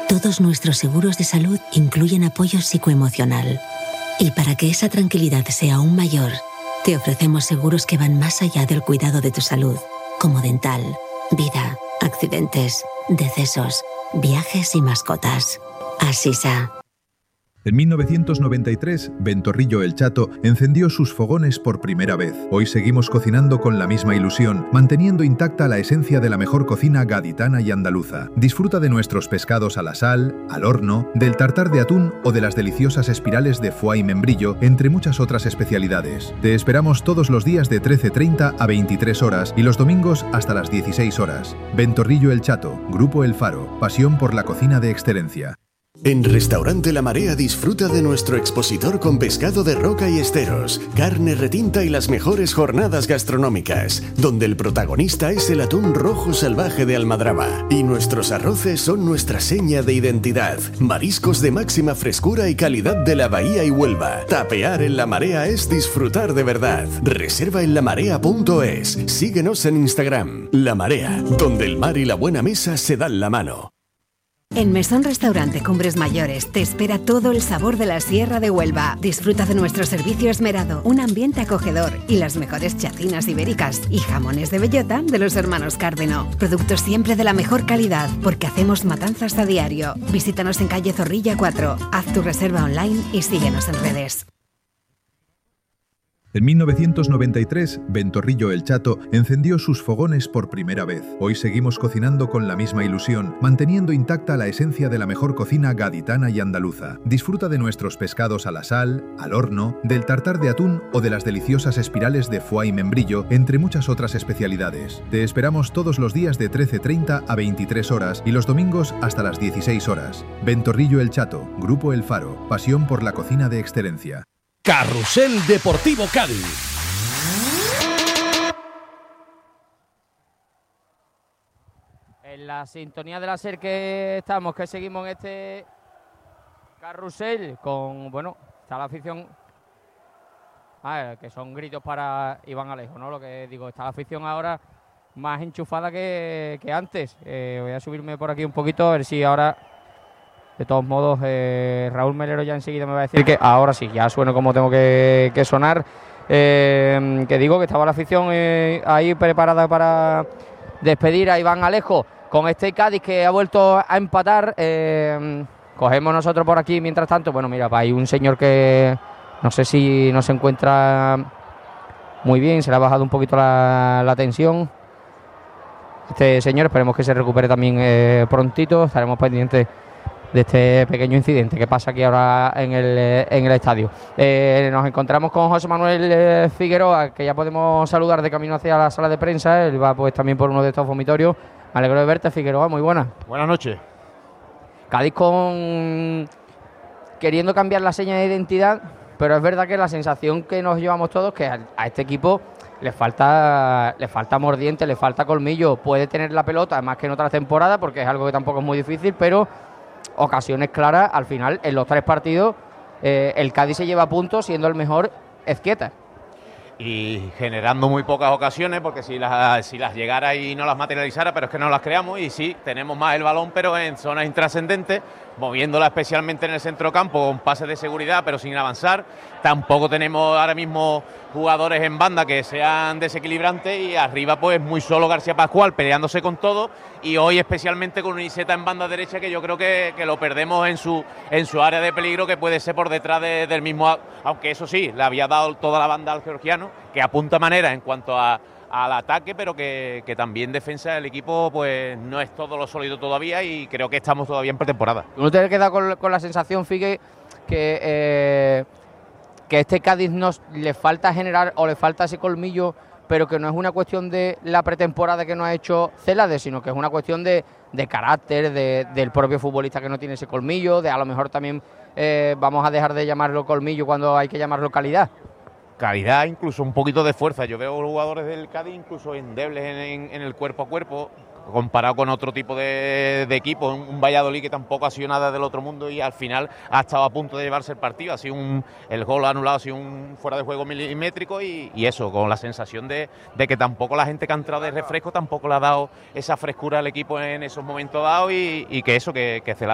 Todos nuestros seguros de salud incluyen apoyo psicoemocional. Y para que esa tranquilidad sea aún mayor, te ofrecemos seguros que van más allá del cuidado de tu salud, como dental, vida, accidentes, decesos, viajes y mascotas. Asisa. En 1993, Ventorrillo El Chato encendió sus fogones por primera vez. Hoy seguimos cocinando con la misma ilusión, manteniendo intacta la esencia de la mejor cocina gaditana y andaluza. Disfruta de nuestros pescados a la sal, al horno, del tartar de atún o de las deliciosas espirales de foie y membrillo, entre muchas otras especialidades. Te esperamos todos los días de 13:30 a 23 horas y los domingos hasta las 16 horas. Ventorrillo El Chato, Grupo El Faro, pasión por la cocina de excelencia. En Restaurante La Marea disfruta de nuestro expositor con pescado de roca y esteros, carne retinta y las mejores jornadas gastronómicas, donde el protagonista es el atún rojo salvaje de Almadraba y nuestros arroces son nuestra seña de identidad. Mariscos de máxima frescura y calidad de la Bahía y Huelva. Tapear en La Marea es disfrutar de verdad. Reserva en lamarea.es. Síguenos en Instagram. La Marea, donde el mar y la buena mesa se dan la mano. En Mesón Restaurante Cumbres Mayores te espera todo el sabor de la Sierra de Huelva. Disfruta de nuestro servicio esmerado, un ambiente acogedor y las mejores chacinas ibéricas y jamones de bellota de los hermanos Cárdeno. Productos siempre de la mejor calidad, porque hacemos matanzas a diario. Visítanos en calle Zorrilla 4, haz tu reserva online y síguenos en redes. En 1993, Ventorrillo El Chato encendió sus fogones por primera vez. Hoy seguimos cocinando con la misma ilusión, manteniendo intacta la esencia de la mejor cocina gaditana y andaluza. Disfruta de nuestros pescados a la sal, al horno, del tartar de atún o de las deliciosas espirales de foie y membrillo, entre muchas otras especialidades. Te esperamos todos los días de 13:30 a 23 horas y los domingos hasta las 16 horas. Ventorrillo El Chato, Grupo El Faro, pasión por la cocina de excelencia. Carrusel Deportivo Cádiz. En la sintonía de la SER que estamos, que seguimos en este carrusel con, bueno, está la afición, que son gritos para Iván Alejo, ¿no? Lo que digo, está la afición ahora más enchufada que antes. Voy a subirme por aquí un poquito, a ver si ahora... De todos modos, Raúl Melero ya enseguida me va a decir que ahora sí, ya sueno como tengo que sonar. Que digo que estaba la afición ahí preparada para despedir a Iván Alejo con este Cádiz que ha vuelto a empatar. Cogemos nosotros por aquí, mientras tanto, bueno, mira, hay un señor que no sé si no se encuentra muy bien, se le ha bajado un poquito la tensión. Este señor, esperemos que se recupere también prontito, estaremos pendientes de este pequeño incidente que pasa aquí ahora en el estadio. Nos encontramos con José Manuel Figueroa, que ya podemos saludar de camino hacia la sala de prensa. Él va pues también por uno de estos vomitorios. Me alegro de verte, Figueroa, muy buenas. Buenas noches. Cádiz queriendo cambiar la seña de identidad, pero es verdad que la sensación que nos llevamos todos es que a este equipo le falta mordiente, le falta colmillo. Puede tener la pelota más que en otras temporadas, porque es algo que tampoco es muy difícil, pero ocasiones claras, al final, en los 3 partidos, el Cádiz se lleva puntos siendo el mejor Ezquieta. Y generando muy pocas ocasiones, porque si las llegara y no las materializara, pero es que no las creamos, y sí, tenemos más el balón, pero en zonas intrascendentes, moviéndola especialmente en el centrocampo, con pases de seguridad, pero sin avanzar. Tampoco tenemos ahora mismo jugadores en banda que sean desequilibrantes, y arriba pues muy solo García Pascual peleándose con todo, y hoy especialmente con Uniceta en banda derecha, que yo creo que lo perdemos en su área de peligro, que puede ser por detrás del mismo, aunque eso sí, le había dado toda la banda al georgiano, que apunta manera en cuanto al ataque, pero que también defensa del equipo pues no es todo lo sólido todavía, y creo que estamos todavía en pretemporada. ¿No te queda con la sensación, Figue, que este Cádiz le falta generar o le falta ese colmillo, pero que no es una cuestión de la pretemporada que no ha hecho Celades, sino que es una cuestión de carácter, del propio futbolista que no tiene ese colmillo, de a lo mejor también vamos a dejar de llamarlo colmillo cuando hay que llamarlo calidad? Calidad, incluso un poquito de fuerza. Yo veo jugadores del Cádiz incluso endebles en el cuerpo a cuerpo, comparado con otro tipo de equipo, un Valladolid que tampoco ha sido nada del otro mundo y al final ha estado a punto de llevarse el partido. Ha sido el gol anulado, ha sido un fuera de juego milimétrico, y eso, con la sensación de que tampoco la gente que ha entrado de refresco tampoco le ha dado esa frescura al equipo en esos momentos dados, y que Celades